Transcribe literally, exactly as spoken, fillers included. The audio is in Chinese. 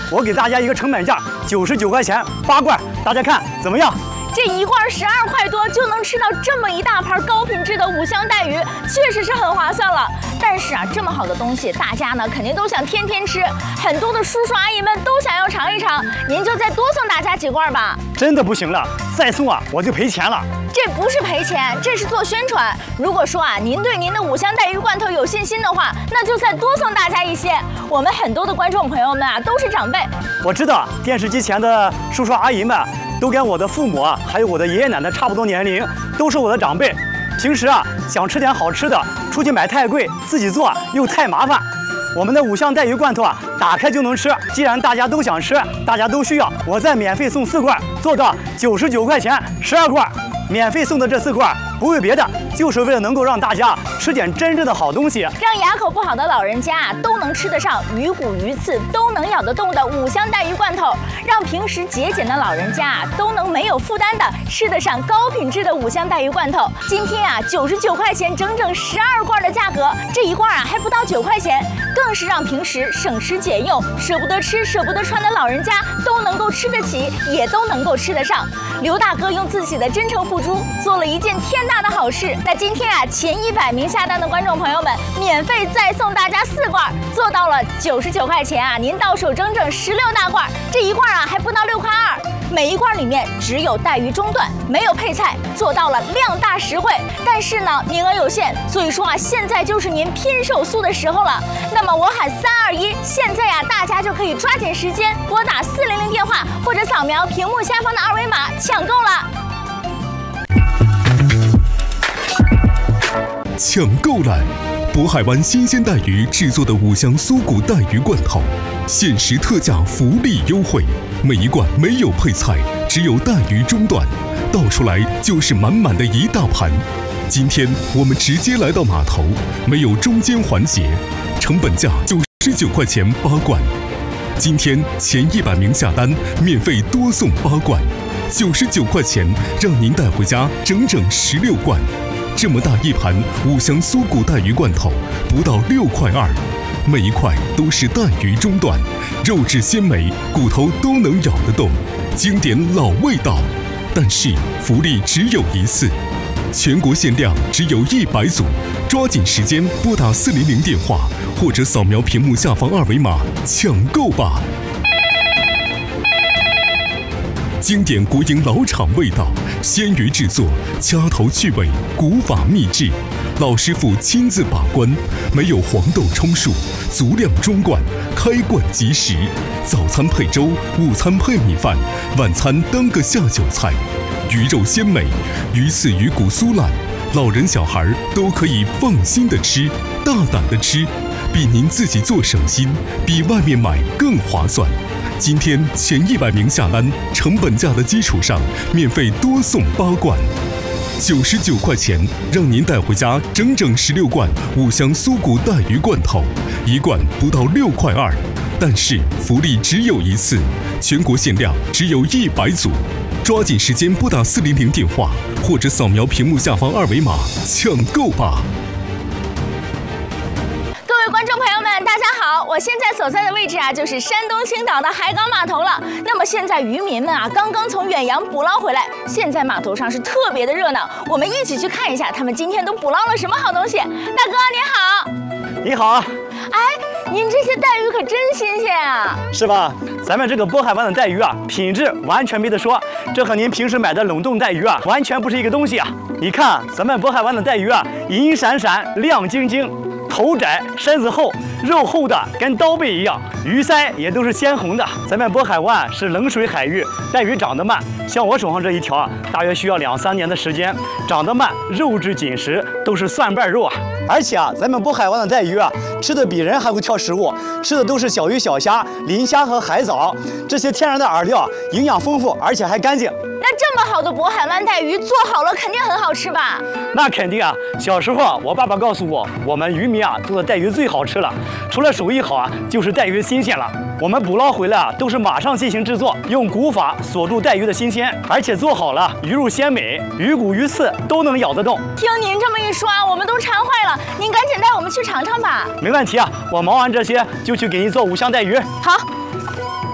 我给大家一个成本价，九十九块钱八罐，大家看怎么样？ 这一罐十二块多就能吃到这么一大盘高品质的五香带鱼，确实是很划算了。但是啊，这么好的东西，大家呢肯定都想天天吃，很多的叔叔阿姨们都想要尝一尝。您就再多送大家几罐吧。 真的不行了，再送啊我就赔钱了。 这不是赔钱，这是做宣传。如果说啊您对您的五香带鱼罐头有信心的话，那就再多送大家一些。我们很多的观众朋友们啊都是长辈， 我知道电视机前的叔叔阿姨们。 都跟我的父母啊，还有我的爷爷奶奶差不多年龄，都是我的长辈。平时啊，想吃点好吃的，出去买太贵，自己做又太麻烦。我们的五香带鱼罐头啊，打开就能吃。既然大家都想吃，大家都需要，我再免费送四罐，做到九十九块钱十二罐。免费送的这四罐，不为别的，就是为了能够让大家吃点真正的好东西， 让牙口不好的老人家啊都能吃得上鱼骨鱼刺都能咬得动的五香带鱼罐头，让平时节俭的老人家啊都能没有负担的吃得上高品质的五香带鱼罐头。今天啊九十九块钱整整十二罐的价格，这一罐啊还不到九块钱，更是让平时省吃俭用、舍不得吃、舍不得穿的老人家都能够吃得起，也都能够吃得上。刘大哥用自己的真诚付出，做了一件天大的好事。那今天啊，前一百名下单的观众朋友们，免费再送大家四罐，做到了九十九块钱啊，您到手整整十六大罐，这一罐啊还不到六块二。每一罐里面只有带鱼中段，没有配菜，做到了量大实惠。但是呢，名额有限，所以说啊，现在就是您拼手速的时候了。那么我喊三二一，现在呀、啊，大家就可以抓紧时间拨打四零零电话，或者扫描屏幕下方的二维码抢购了。 抢购了！渤海湾新鲜带鱼制作的五香酥骨带鱼罐头，限时特价福利优惠，每一罐没有配菜，只有带鱼中段，倒出来就是满满的一大盘。今天我们直接来到码头，没有中间环节，成本价九十九块钱八罐。今天前一百名下单，免费多送八罐，九十九块钱让您带回家整整十六罐。这么大一盘五香酥骨带鱼罐头，不到六块二，每一块都是带鱼中段，肉质鲜美，骨头都能咬得动，经典老味道。但是福利只有一次，全国限量只有一百组，抓紧时间拨打四零零电话，或者扫描屏幕下方二维码抢购吧。经典国营老厂味道，鲜鱼制作，掐头去尾，古法秘制，老师傅亲自把关，没有黄豆充数，足量中罐，开罐即食。早餐配粥，午餐配米饭，晚餐当个下酒菜。鱼肉鲜美，鱼刺鱼骨酥烂，老人小孩都可以放心的吃，大胆的吃，比您自己做省心，比外面买更划算。今天前一百名下单，成本价的基础上，免费多送八罐，九十九块钱，让您带回家整整十六罐五香酥骨带鱼罐头，一罐不到六块二。但是福利只有一次，全国限量只有一百组，抓紧时间拨打四零零电话，或者扫描屏幕下方二维码抢购吧。 观众朋友们，大家好！我现在所在的位置啊，就是山东青岛的海港码头了。那么现在渔民们啊，刚刚从远洋捕捞回来，现在码头上是特别的热闹。我们一起去看一下，他们今天都捕捞了什么好东西。大哥您好， 你好。 哎，您这些带鱼可真新鲜啊！ 是吧？咱们这个渤海湾的带鱼啊，品质完全没得说，这和您平时买的冷冻带鱼啊，完全不是一个东西啊。你看咱们渤海湾的带鱼啊，银闪闪，亮晶晶。头窄身子厚，肉厚的跟刀背一样，鱼鳃也都是鲜红的。咱们渤海湾是冷水海域，带鱼长得慢，像我手上这一条啊，大约需要两三年的时间。长得慢，肉质紧实，都是蒜瓣肉啊。而且啊，咱们渤海湾的带鱼啊，吃的比人还会挑食物，吃的都是小鱼小虾、磷虾和海藻，这些天然的饵料，营养丰富，而且还干净。 那这么好的渤海湾带鱼做好了，肯定很好吃吧？ 那肯定啊！小时候啊，我爸爸告诉我，我们渔民啊做的带鱼最好吃了，除了手艺好啊，就是带鱼新鲜了。我们捕捞回来啊，都是马上进行制作，用古法锁住带鱼的新鲜，而且做好了，鱼肉鲜美，鱼骨鱼刺都能咬得动。 听您这么一说啊，我们都馋坏了。您赶紧带我们去尝尝吧。 没问题啊，我忙完这些就去给您做五香带鱼。 好。